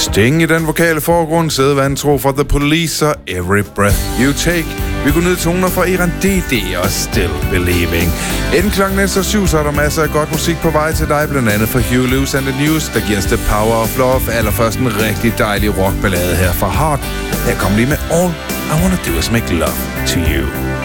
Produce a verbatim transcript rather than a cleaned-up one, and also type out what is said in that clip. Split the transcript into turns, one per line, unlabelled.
Sting i den vokale forgrund, sædvantro fra The Police og Every Breath You Take. Vi går ned toner fra Eran D D og Still Believing. Inden klokken næsten syv, så er der masser af godt musik på vej til dig, blandt andet fra Huey Lewis and the News, der giver os The Power of Love. Allerførst en rigtig dejlig rockballade her fra Heart. Her kommer lige med All I Wanna Do Is Make Love To You.